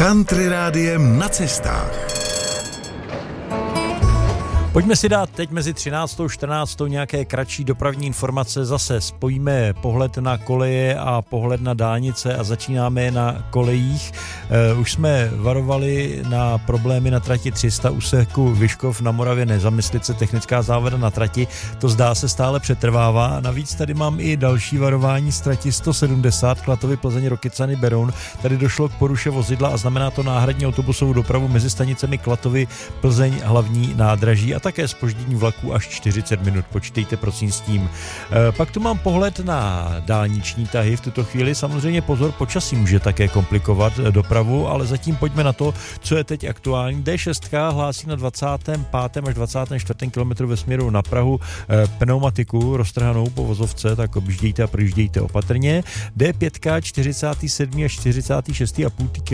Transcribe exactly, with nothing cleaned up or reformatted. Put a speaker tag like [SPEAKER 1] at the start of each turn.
[SPEAKER 1] Country rádiem na cestách.
[SPEAKER 2] Pojďme si dát teď mezi třináctou a čtrnáctou nějaké kratší dopravní informace. Zase spojíme pohled na koleje a pohled na dálnice a začínáme na kolejích. Eh, už jsme varovali na problémy na trati tři sta úseku Vyškov na Moravě Nezamyslit se, technická závada na trati. To zdá se stále přetrvává. Navíc tady mám i další varování z trati sto sedmdesát Klatovy Plzeň Rokycany Beroun. Tady došlo k poruše vozidla a znamená to náhradní autobusovou dopravu mezi stanicemi Klatovy Plzeň hlavní nádraží a také zpoždění vlaku až čtyřicet minut. Počítejte prosím s tím. E, pak tu mám pohled na dálniční tahy. V tuto chvíli samozřejmě pozor, počasí může také komplikovat dopravu, ale zatím pojďme na to, co je teď aktuální. dé šest hlásí na dvacátém pátém až dvacátém čtvrtém kilometru ve směru na Prahu e, pneumatiku roztrhanou po vozovce, tak objíždějte a projíždějte opatrně. dé pět čtyřicátý sedmý až čtyřicátý šestý a půl